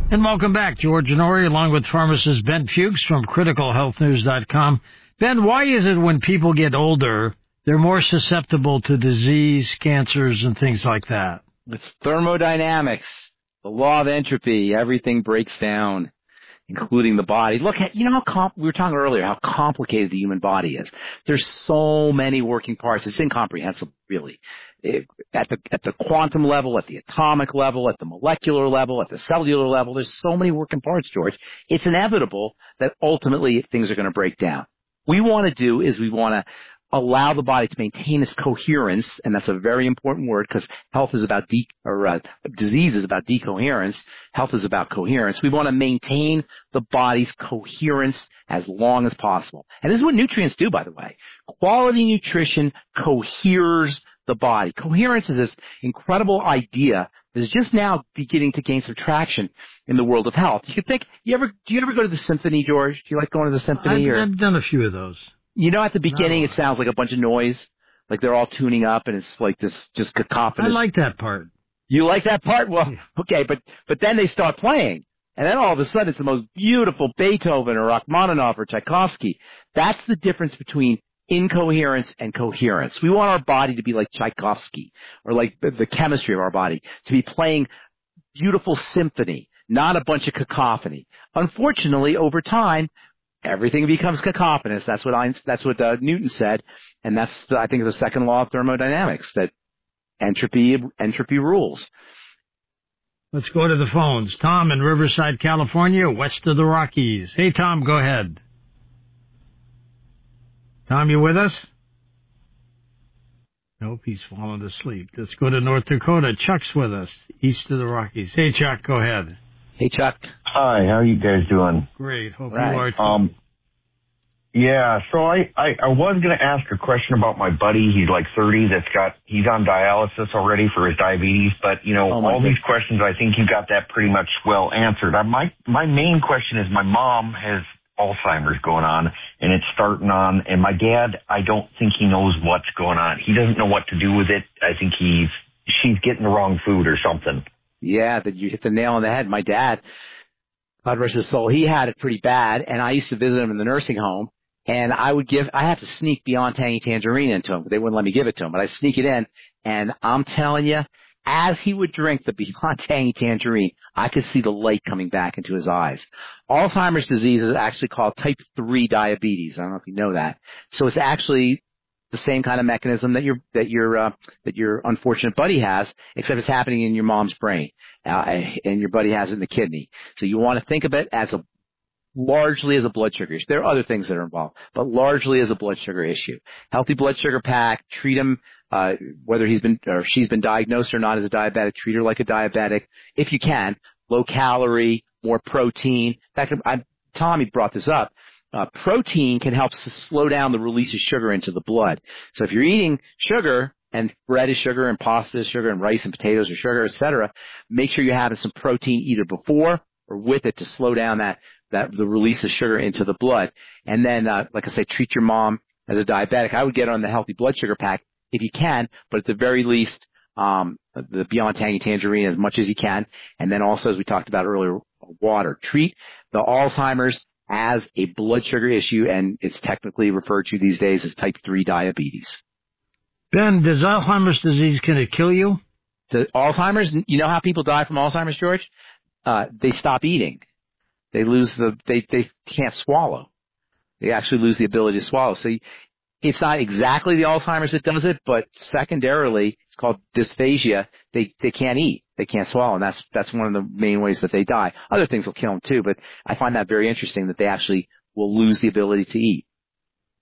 And welcome back, George Norrie, along with pharmacist Ben Fuchs from criticalhealthnews.com. Ben, why is it when people get older, they're more susceptible to disease, cancers, and things like that? It's thermodynamics, the law of entropy. Everything breaks down, including the body. Look, we were talking earlier how complicated the human body is. There's so many working parts. It's incomprehensible, really. At the quantum level, at the atomic level, at the molecular level, at the cellular level, there's so many working parts, George. It's inevitable that ultimately things are going to break down. What we want to do is we want to allow the body to maintain its coherence, and that's a very important word because health is about disease is about decoherence. Health is about coherence. We want to maintain the body's coherence as long as possible. And this is what nutrients do, by the way. Quality nutrition coheres the body. Coherence is this incredible idea that is just now beginning to gain some traction in the world of health. You could think, do you ever go to the symphony, George? Do you like going to the symphony? I've done a few of those. At the beginning, It sounds like a bunch of noise, like they're all tuning up, and it's like this just cacophonous. I like that part. You like that part? Well, okay, but then they start playing, and then all of a sudden it's the most beautiful Beethoven or Rachmaninoff or Tchaikovsky. That's the difference between incoherence and coherence. We want our body to be like Tchaikovsky, or like the chemistry of our body, to be playing beautiful symphony, not a bunch of cacophony. Unfortunately, over time, everything becomes cacophonous. That's what Newton said, and I think the second law of thermodynamics, that entropy rules. Let's go to the phones. Tom in Riverside, California, west of the Rockies. Hey, Tom, go ahead. Tom, you with us? Nope, he's fallen asleep. Let's go to North Dakota. Chuck's with us, east of the Rockies. Hey, Chuck, go ahead. Hey, Chuck. Hi, how are you guys doing? Great. Hope you are too. Yeah, so I was going to ask a question about my buddy. He's like 30. He's on dialysis already for his diabetes. But, all these questions, I think you got that pretty much well answered. My main question is my mom has Alzheimer's going on, and it's starting on. And my dad, I don't think he knows what's going on. He doesn't know what to do with it. I think she's getting the wrong food or something. Yeah, that you hit the nail on the head. My dad, God rest his soul, he had it pretty bad, and I used to visit him in the nursing home, and I had to sneak Beyond Tangy Tangerine into him. They wouldn't let me give it to him, but I sneak it in, and I'm telling you, as he would drink the Beyond Tangy Tangerine, I could see the light coming back into his eyes. Alzheimer's disease is actually called type 3 diabetes. I don't know if you know that. So it's actually the same kind of mechanism that your unfortunate buddy has, except it's happening in your mom's brain, and your buddy has it in the kidney. So you want to think of it as largely as a blood sugar issue. There are other things that are involved, but largely as a blood sugar issue. Healthy blood sugar pack, treat him, whether he's been or she's been diagnosed or not as a diabetic, treat her like a diabetic if you can. Low calorie, more protein. In fact, Tommy brought this up. Protein can help to slow down the release of sugar into the blood. So if you're eating sugar, and bread is sugar, and pasta is sugar, and rice and potatoes are sugar, etc., make sure you're having some protein either before or with it to slow down the release of sugar into the blood. And then, like I say, treat your mom as a diabetic. I would get on the healthy blood sugar pack if you can, but at the very least, the Beyond Tangy Tangerine as much as you can. And then also, as we talked about earlier, water. Treat the Alzheimer's as a blood sugar issue, and it's technically referred to these days as type 3 diabetes. Ben, does Alzheimer's disease, can it kill you? The Alzheimer's, you know how people die from Alzheimer's, George? They stop eating. They they can't swallow. They actually lose the ability to swallow. So it's not exactly the Alzheimer's that does it, but secondarily, it's called dysphagia. They can't eat. They can't swallow, and that's one of the main ways that they die. Other things will kill them too, but I find that very interesting that they actually will lose the ability to eat.